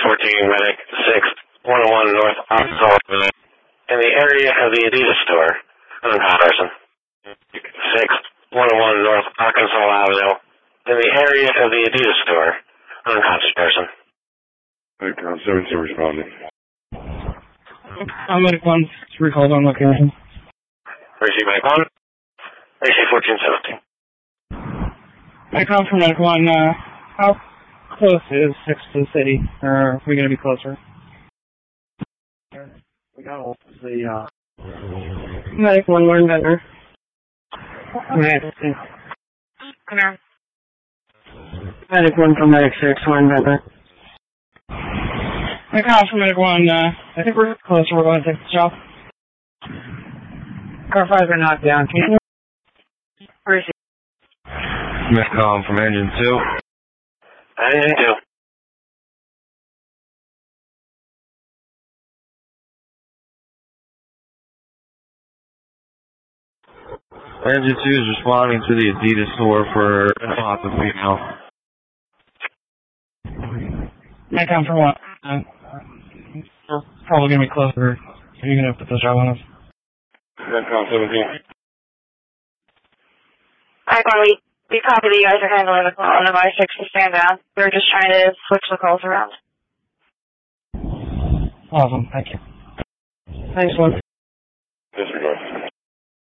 Medic 6th, 101 North Arkansas Avenue. In the area of the Adidas store, unconscious person. 6th, 101 North Arkansas Avenue. In the area of the Adidas store, unconscious person. Icon 72 responding. Medic 1, recalled on location. Receive Medic 1, AC 1417. Icon for Medic 1, how close is 6 to the city? Or are we going to be closer? We got the, Medic 1, we're in Ventnor. Medic 1 from Medic 6, we're in Ventnor. Icon for Medic 1, I think we're closer, we're going to take the job. Car 5 got knocked down, can you? Where is he? Metcom from Engine 2. Engine 2. Engine 2 is responding to the Adidas store for a positive female. Metcom for what? We're probably going to be closer. Are you going to put this job on us? Metcom 17. Icon, we copy that you guys are handling the call on the Y6 to stand down. We're just trying to switch the calls around. Awesome, thank you. Thanks, Lynn.